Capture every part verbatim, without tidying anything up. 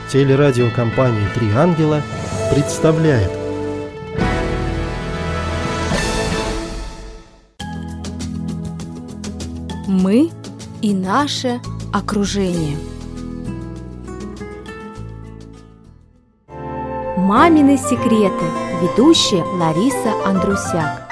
Телерадиокомпания «Три ангела» представляет. Мы и наше окружение. Мамины секреты. Ведущая Лариса Андрусяк.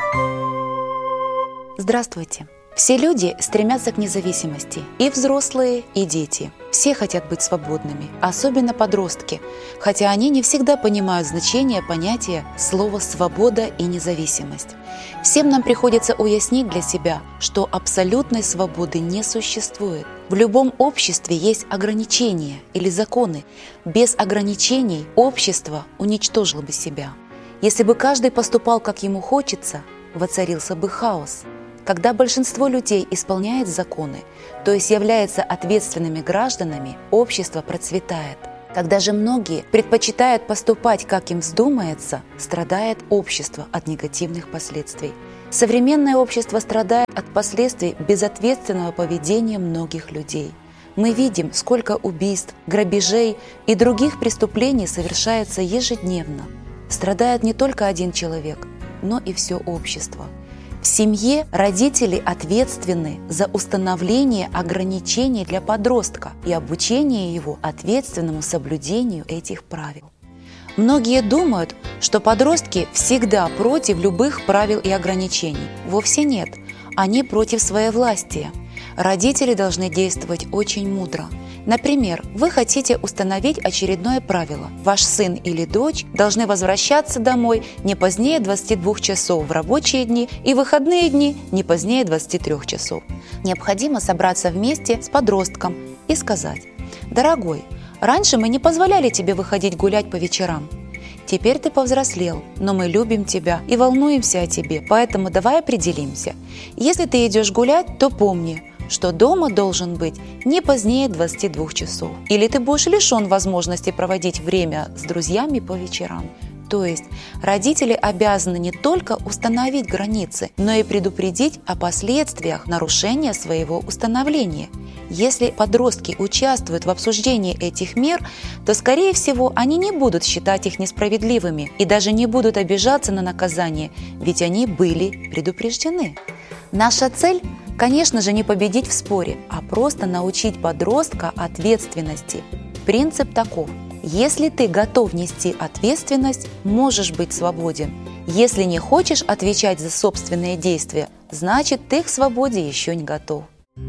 Здравствуйте! Все люди стремятся к независимости, и взрослые, и дети. Все хотят быть свободными, особенно подростки, хотя они не всегда понимают значение понятия слова «свобода» и «независимость». Всем нам приходится уяснить для себя, что абсолютной свободы не существует. В любом обществе есть ограничения или законы. Без ограничений общество уничтожило бы себя. Если бы каждый поступал, как ему хочется, воцарился бы хаос. Когда большинство людей исполняет законы, то есть является ответственными гражданами, общество процветает. Когда же многие предпочитают поступать, как им вздумается, страдает общество от негативных последствий. Современное общество страдает от последствий безответственного поведения многих людей. Мы видим, сколько убийств, грабежей и других преступлений совершается ежедневно. Страдает не только один человек, но и все общество. В семье родители ответственны за установление ограничений для подростка и обучение его ответственному соблюдению этих правил. Многие думают, что подростки всегда против любых правил и ограничений. Вовсе нет, они против своевластия. Родители должны действовать очень мудро. Например, вы хотите установить очередное правило. Ваш сын или дочь должны возвращаться домой не позднее двадцати двух часов в рабочие дни и выходные дни не позднее двадцати трёх часов. Необходимо собраться вместе с подростком и сказать: «Дорогой, раньше мы не позволяли тебе выходить гулять по вечерам. Теперь ты повзрослел, но мы любим тебя и волнуемся о тебе, поэтому давай определимся. Если ты идешь гулять, то помни, что дома должен быть не позднее двадцати двух часов. Или ты будешь лишен возможности проводить время с друзьями по вечерам». То есть родители обязаны не только установить границы, но и предупредить о последствиях нарушения своего установления. Если подростки участвуют в обсуждении этих мер, то, скорее всего, они не будут считать их несправедливыми и даже не будут обижаться на наказание, ведь они были предупреждены. Наша цель – конечно же, не победить в споре, а просто научить подростка ответственности. Принцип таков: если ты готов нести ответственность, можешь быть свободен. Если не хочешь отвечать за собственные действия, значит, ты к свободе еще не готов.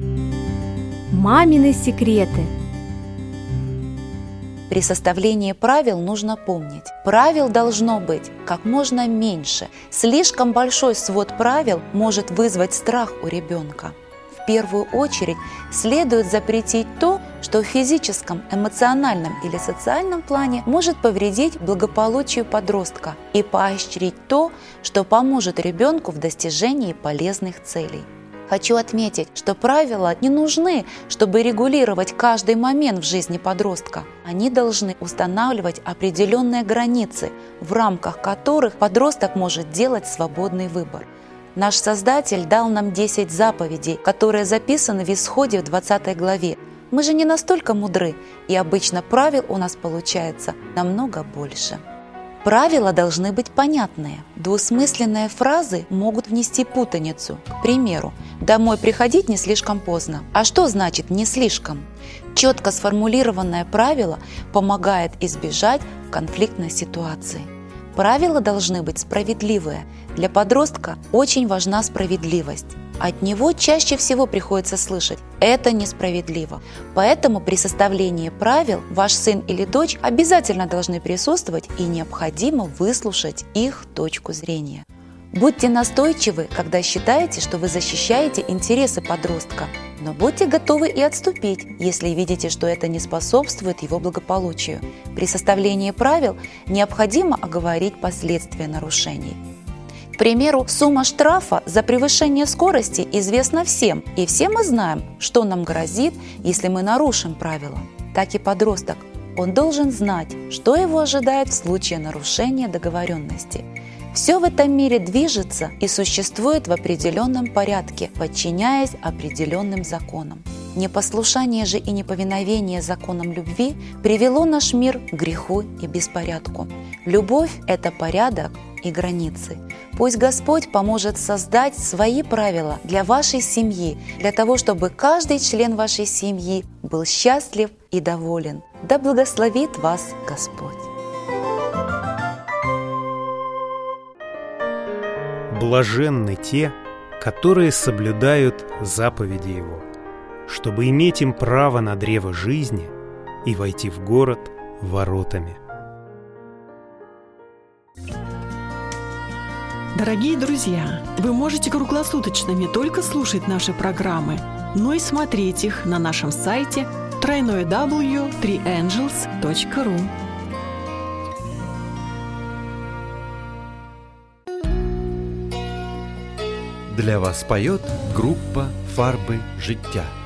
Мамины секреты. При составлении правил нужно помнить: правил должно быть как можно меньше. Слишком большой свод правил может вызвать страх у ребенка. В первую очередь следует запретить то, что в физическом, эмоциональном или социальном плане может повредить благополучию подростка, и поощрить то, что поможет ребенку в достижении полезных целей. Хочу отметить, что правила не нужны, чтобы регулировать каждый момент в жизни подростка. Они должны устанавливать определенные границы, в рамках которых подросток может делать свободный выбор. Наш Создатель дал нам десять заповедей, которые записаны в Исходе в двадцатой главе. Мы же не настолько мудры, и обычно правил у нас получается намного больше. Правила должны быть понятные. Двусмысленные фразы могут внести путаницу. К примеру, «домой приходить не слишком поздно». А что значит «не слишком»? Четко сформулированное правило помогает избежать конфликтной ситуации. Правила должны быть справедливые. Для подростка очень важна справедливость. От него чаще всего приходится слышать: «это несправедливо». Поэтому при составлении правил ваш сын или дочь обязательно должны присутствовать, и необходимо выслушать их точку зрения. Будьте настойчивы, когда считаете, что вы защищаете интересы подростка, но будьте готовы и отступить, если видите, что это не способствует его благополучию. При составлении правил необходимо оговорить последствия нарушений. К примеру, сумма штрафа за превышение скорости известна всем, и все мы знаем, что нам грозит, если мы нарушим правила. Так и подросток. Он должен знать, что его ожидает в случае нарушения договоренности. Все в этом мире движется и существует в определенном порядке, подчиняясь определенным законам. Непослушание же и неповиновение законам любви привело наш мир к греху и беспорядку. Любовь – это порядок и границы. Пусть Господь поможет создать свои правила для вашей семьи, для того, чтобы каждый член вашей семьи был счастлив и доволен. Да благословит вас Господь! Блаженны те, которые соблюдают заповеди Его, чтобы иметь им право на древо жизни и войти в город воротами. Дорогие друзья, вы можете круглосуточно не только слушать наши программы, но и смотреть их на нашем сайте дабл ю дабл ю дабл ю точка три энджелс точка ру. Для вас поет группа «Фарби життя».